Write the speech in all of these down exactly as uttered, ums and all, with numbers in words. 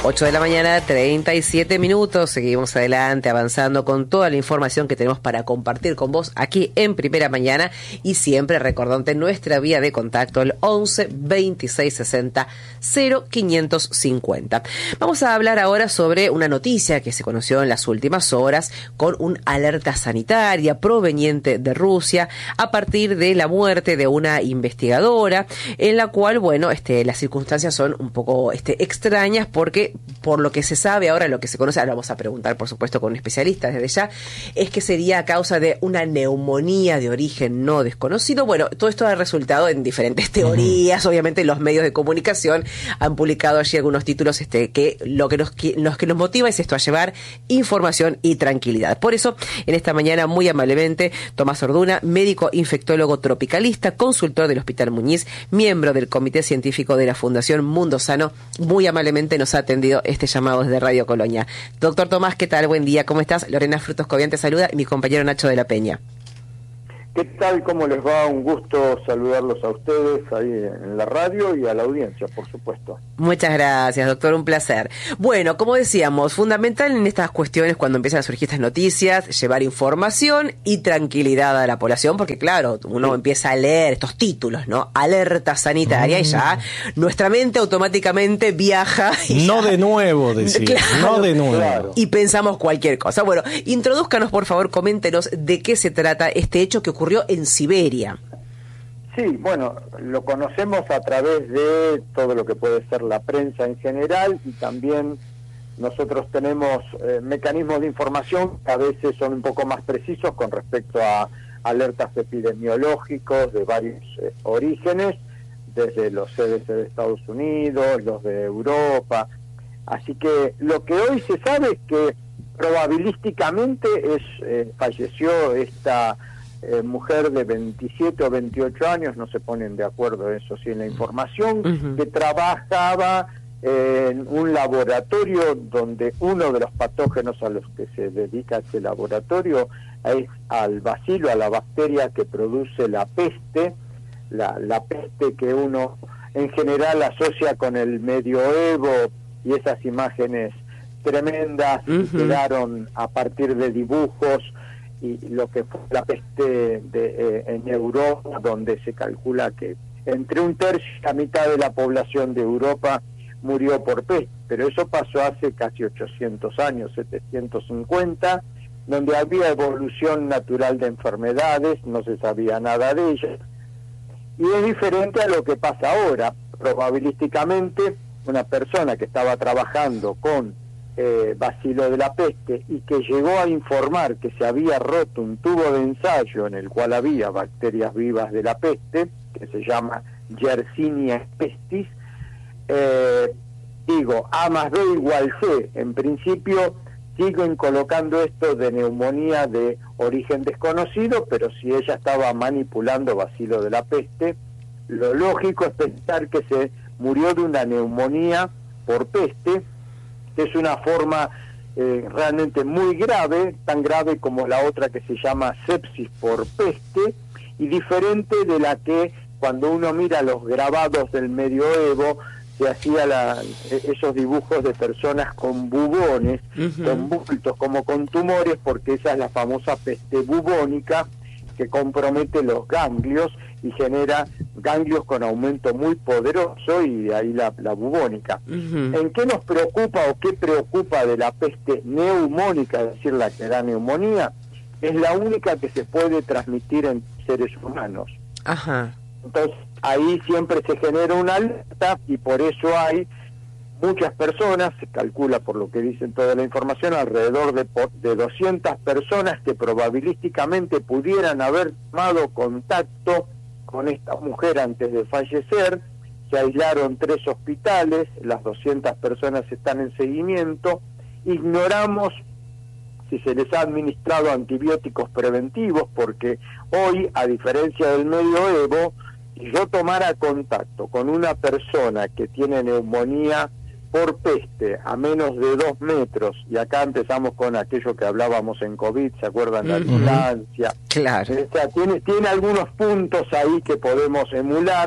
ocho de la mañana, treinta y siete minutos. Seguimos adelante, avanzando con toda la información que tenemos para compartir con vos aquí en Primera Mañana. Y siempre recordante nuestra vía de contacto, el once, veintiséis, sesenta, cero quinientos cincuenta. Vamos a hablar ahora sobre una noticia que se conoció en las últimas horas con una alerta sanitaria proveniente de Rusia a partir de la muerte de una investigadora, en la cual, bueno, este, las circunstancias son un poco este, extrañas porque, por lo que se sabe ahora, lo que se conoce, ahora vamos a preguntar, por supuesto, con un especialista desde ya, es que sería a causa de una neumonía de origen no desconocido. Bueno, todo esto ha resultado en diferentes teorías. Uh-huh. Obviamente los medios de comunicación han publicado allí algunos títulos este, que lo que nos, los que nos motiva es esto, a llevar información y tranquilidad. Por eso, en esta mañana, muy amablemente, Tomás Orduna, médico infectólogo tropicalista, consultor del Hospital Muñiz, miembro del Comité Científico de la Fundación Mundo Sano, muy amablemente nos ha atendido este llamado desde Radio Colonia. Doctor Tomás, ¿qué tal? Buen día, ¿cómo estás? Lorena Frutos Cobian te saluda y mi compañero Nacho de la Peña. ¿Qué tal? ¿Cómo les va? Un gusto saludarlos a ustedes ahí en la radio y a la audiencia, por supuesto. Muchas gracias, doctor, un placer. Bueno, como decíamos, fundamental en estas cuestiones cuando empiezan a surgir estas noticias, llevar información y tranquilidad a la población, porque claro, uno sí. empieza a leer estos títulos, ¿no? Alerta sanitaria, mm. y ya nuestra mente automáticamente viaja. No ya, de nuevo, decir, claro, no de nuevo. Claro. Y pensamos cualquier cosa. Bueno, introdúzcanos, por favor, coméntenos de qué se trata este hecho que ocurrió en Siberia. Sí, bueno, lo conocemos a través de todo lo que puede ser la prensa en general, y también nosotros tenemos eh, mecanismos de información que a veces son un poco más precisos con respecto a alertas epidemiológicos de varios eh, orígenes, desde los C D C de Estados Unidos, los de Europa. Así que lo que hoy se sabe es que probabilísticamente es eh, falleció esta Eh, mujer de veintisiete o veintiocho años, no se ponen de acuerdo eso sí en la información, uh-huh. que trabajaba eh, en un laboratorio donde uno de los patógenos a los que se dedica ese laboratorio es al bacilo, a la bacteria que produce la peste, la, la peste que uno en general asocia con el medioevo y esas imágenes tremendas uh-huh. que quedaron a partir de dibujos, y lo que fue la peste de, eh, en Europa, donde se calcula que entre un tercio y la mitad de la población de Europa murió por peste, pero eso pasó hace casi ochocientos años, setecientos cincuenta, donde había evolución natural de enfermedades, no se sabía nada de ellas, y es diferente a lo que pasa ahora. Probabilísticamente, una persona que estaba trabajando con Eh, bacilo de la peste y que llegó a informar que se había roto un tubo de ensayo en el cual había bacterias vivas de la peste, que se llama Yersinia pestis, eh, digo, A más B igual C. En principio siguen colocando esto de neumonía de origen desconocido, pero si ella estaba manipulando bacilo de la peste, lo lógico es pensar que se murió de una neumonía por peste, que es una forma eh, realmente muy grave, tan grave como la otra que se llama sepsis por peste, y diferente de la que cuando uno mira los grabados del medioevo, se hacía la, esos dibujos de personas con bubones, uh-huh. con bultos, como con tumores, porque esa es la famosa peste bubónica, que compromete los ganglios y genera ganglios con aumento muy poderoso, y de ahí la, la bubónica. Uh-huh. ¿En qué nos preocupa o qué preocupa de la peste neumónica, es decir, la que da neumonía? Es la única que se puede transmitir en seres humanos. Ajá. Entonces, ahí siempre se genera una alerta, y por eso hay muchas personas, se calcula por lo que dicen toda la información, alrededor de, de doscientas personas que probabilísticamente pudieran haber tomado contacto con esta mujer antes de fallecer. Se aislaron tres hospitales, las doscientas personas están en seguimiento. Ignoramos si se les ha administrado antibióticos preventivos, porque hoy, a diferencia del medioevo, si yo tomara contacto con una persona que tiene neumonía por peste a menos de dos metros, y acá empezamos con aquello que hablábamos en COVID, ¿se acuerdan? La Uh-huh. distancia. Claro. O sea, tiene, tiene algunos puntos ahí que podemos emular,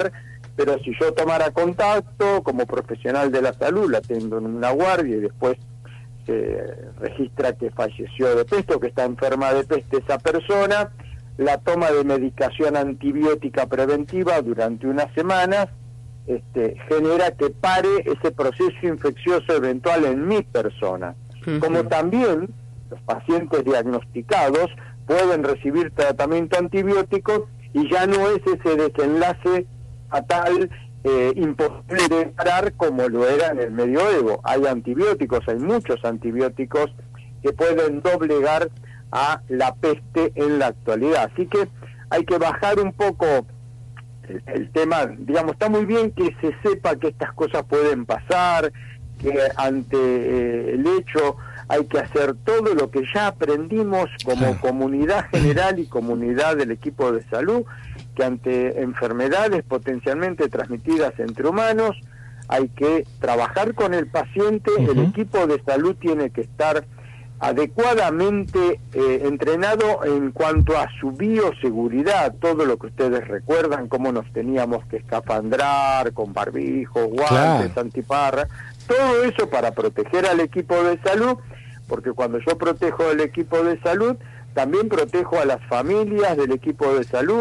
pero si yo tomara contacto como profesional de la salud, la atiendo en una guardia y después se registra que falleció de peste o que está enferma de peste esa persona, la toma de medicación antibiótica preventiva durante unas semanas este, genera que pare ese proceso infeccioso eventual en mi persona. Uh-huh. Como también los pacientes diagnosticados pueden recibir tratamiento antibiótico y ya no es ese desenlace fatal eh, imposible de parar como lo era en el medioevo. Hay antibióticos, hay muchos antibióticos que pueden doblegar a la peste en la actualidad. Así que hay que bajar un poco el, el tema, digamos, está muy bien que se sepa que estas cosas pueden pasar, que ante eh, el hecho hay que hacer todo lo que ya aprendimos como comunidad general y comunidad del equipo de salud, que ante enfermedades potencialmente transmitidas entre humanos hay que trabajar con el paciente. Uh-huh. El equipo de salud tiene que estar adecuadamente eh, entrenado en cuanto a su bioseguridad, todo lo que ustedes recuerdan, cómo nos teníamos que escafandrar con barbijos, guantes, claro, antiparra, todo eso para proteger al equipo de salud, porque cuando yo protejo al equipo de salud, también protejo a las familias del equipo de salud,